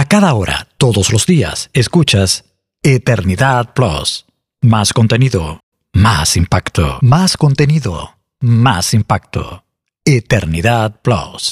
cada hora, todos los días, escuchas Eternidad Plus. Más contenido, más impacto. Más contenido, más impacto. Eternidad Plus.